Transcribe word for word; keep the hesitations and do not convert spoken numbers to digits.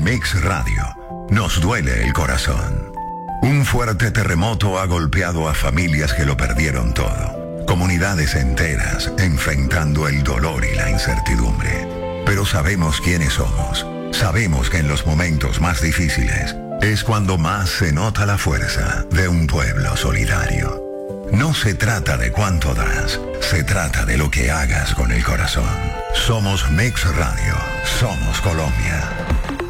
Mix Radio, nos duele el corazón. Un fuerte terremoto ha golpeado a familias que lo perdieron todo. Comunidades enteras enfrentando el dolor y la incertidumbre. Pero sabemos quiénes somos. Sabemos que en los momentos más difíciles es cuando más se nota la fuerza de un pueblo solidario. No se trata de cuánto das, se trata de lo que hagas con el corazón. Somos Mix Radio, somos Colombia.